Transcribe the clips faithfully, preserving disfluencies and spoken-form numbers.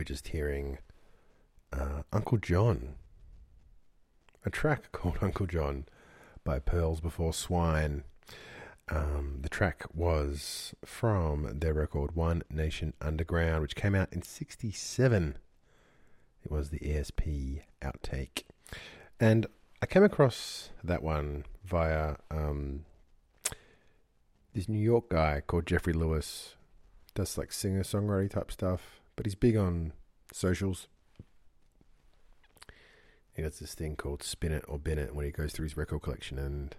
just hearing uh, Uncle John, a track called Uncle John by Pearls Before Swine. Um, the track was from their record One Nation Underground, which came out in sixty-seven. It was the E S P outtake. And I came across that one via um, this New York guy called Jeffrey Lewis. Does like singer-songwriter type stuff, but he's big on socials. He does this thing called Spin It or Bin It when he goes through his record collection and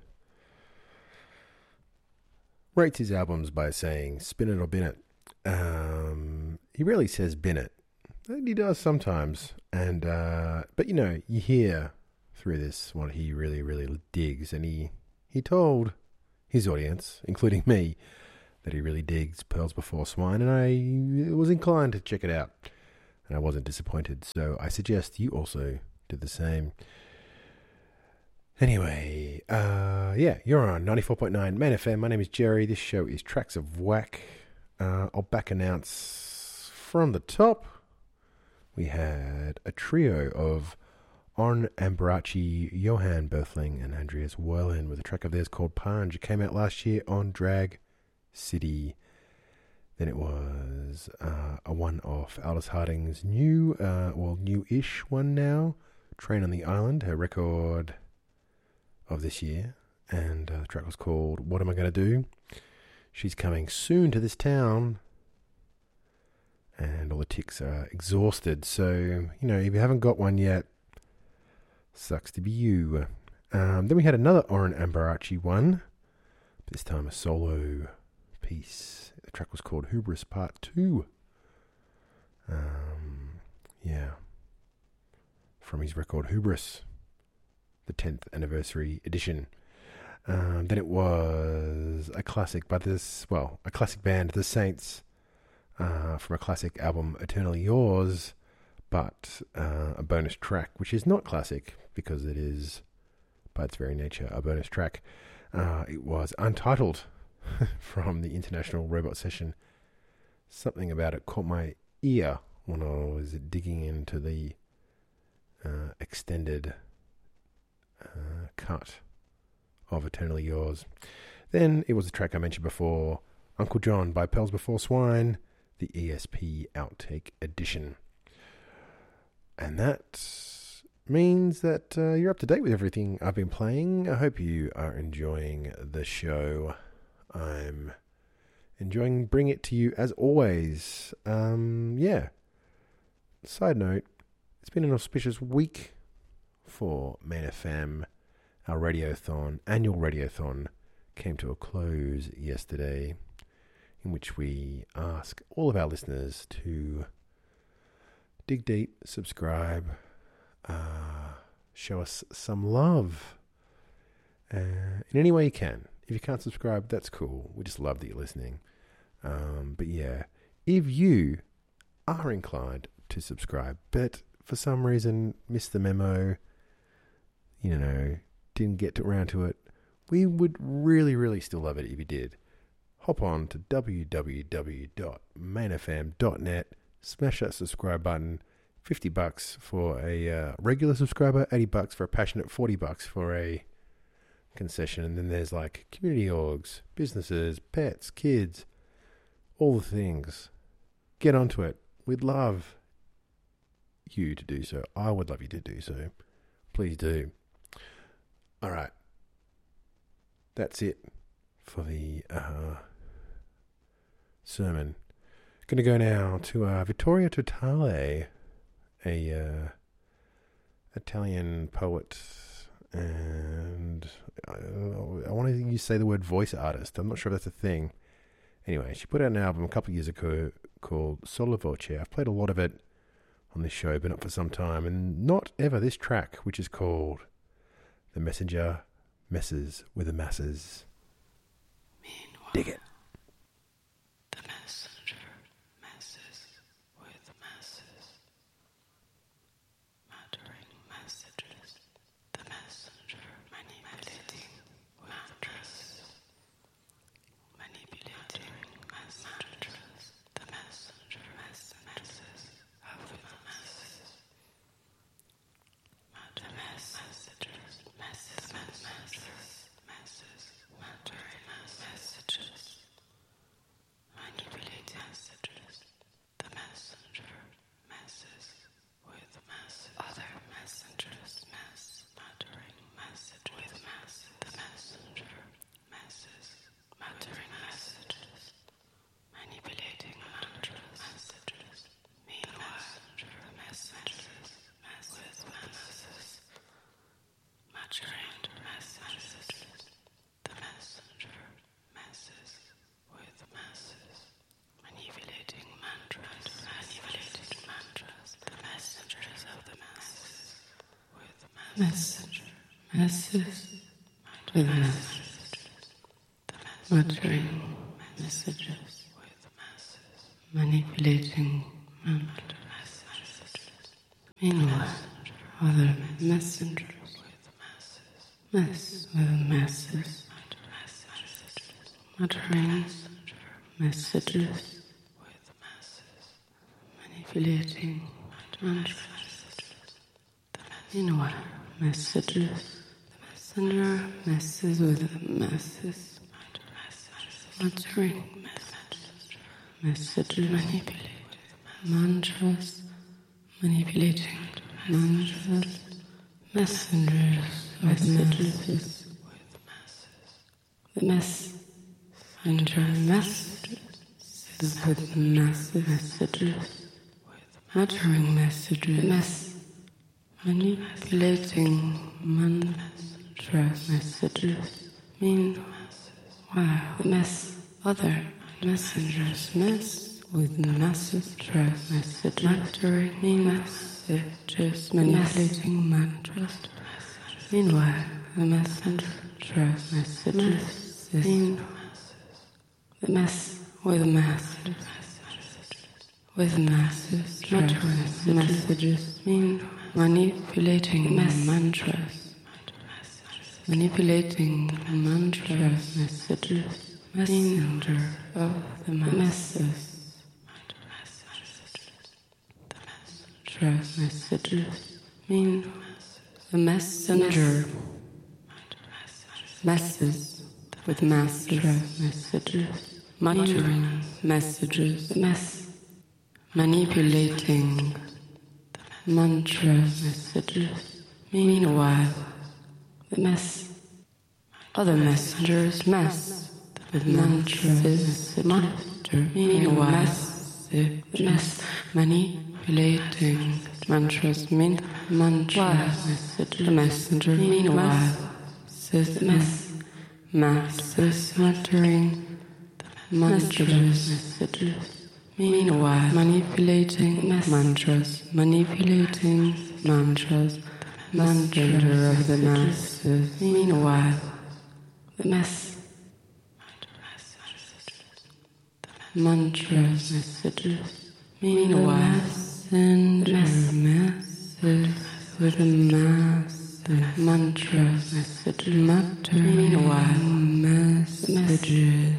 rates his albums by saying spin it or bin it. Um, he rarely says bin it. He does sometimes. And uh, but you know, you hear through this what he really, really digs. And he, he told his audience, including me, that he really digs Pearls Before Swine, and I was inclined to check it out. And I wasn't disappointed. So I suggest you also do the same. Anyway, uh, yeah, you're on ninety-four point nine Main F M. My name is Jerry. This show is Tracks of Whack. Uh, I'll back announce from the top. We had a trio of Orrin Ambaracci, Johan Berthling, and Andreas Werlin with a track of theirs called Punch. It came out last year on Drag City. Then it was uh, a one off Aldous Harding's new, uh, well, new-ish one now, Train on the Island, her record of this year, and uh, the track was called What Am I Gonna Do? She's coming soon to this town, and all the ticks are exhausted, so, you know, if you haven't got one yet, sucks to be you. Um, then we had another Orrin Ambaracci one, this time a solo piece. The track was called Hubris Part two. Um, yeah, from his record Hubris, the tenth anniversary edition. Um, then it was a classic by this, well, a classic band, The Saints, uh, from a classic album, Eternally Yours, but uh, a bonus track, which is not classic because it is, by its very nature, a bonus track. Uh, it was Untitled from the International Robot Session. Something about it caught my ear when I was digging into the uh, extended Uh, cut of Eternally Yours. Then it was the track I mentioned before, Uncle John by Pearls Before Swine, the E S P Outtake Edition. And that means that uh, you're up to date with everything I've been playing. I hope you are enjoying the show. I'm enjoying bringing it to you as always. Um, yeah. Side note, it's been an auspicious week for Main F M. Our radiothon, annual radiothon, came to a close yesterday, in which we ask all of our listeners to dig deep, subscribe, uh, show us some love uh, in any way you can. If you can't subscribe, that's cool. We just love that you're listening. Um, but yeah, if you are inclined to subscribe, but for some reason missed the memo, you know, didn't get around to it, we would really, really still love it if you did. Hop on to w w w dot main f m dot net, smash that subscribe button, fifty bucks for a uh, regular subscriber, eighty bucks for a passionate, forty bucks for a concession, and then there's like community orgs, businesses, pets, kids, all the things. Get onto it. We'd love you to do so. I would love you to do so. Please do. All right. That's it for the uh, sermon. Going to go now to uh, Vittorio Totale, a uh, Italian poet, and I, I want to say the word voice artist. I'm not sure if that's a thing. Anyway, she put out an album a couple of years ago called Solo Voce. I've played a lot of it on this show, but not for some time, and not ever this track, which is called The Messenger Messes with the Masses. Meanwhile, Dig it. the messenger messes with the masses, muttering messages. The messenger manipulating mattresses, manipulating messages. The messenger messes of the messenger, masses with masses, muttering messages with masses, manipulating mantras. Meanwhile, other messengers mess with masses, muttering messages with masses, manipulating mantras. Meanwhile, messages, the messenger messes with the masses, muttering messages, messages, manipulating mantras, manipulating mantras, messengers with masses, the messenger messages with massive messages, muttering messages, mess. Manipulating mantras, messages, meanwhile, mess, other messengers mess with masses, messages, muttering messages, manipulating mantras. Meanwhile, the messenger messages, mean, the mess with masses, with masses, muttering messages, mean. Manipulating mantras, manipulating mantras, messages, messenger of the masses, mantras, messages, mean the messenger, messes with masses, messages, muttering messages, mess, manipulating mantras, messages, meanwhile, the mess, other messengers mess with mantras, mutter, meanwhile, mess, manipulating mantras, mean, mantras, message, the messenger, meanwhile, says mess, masses, muttering mantras, messages. Meanwhile, manipulating mantras, manipulating mantras, messenger of the masses. Meanwhile, the mess, mantras, messages. Meanwhile, messenger masses with the masses, mantras, messages. Mutter, meanwhile, messages.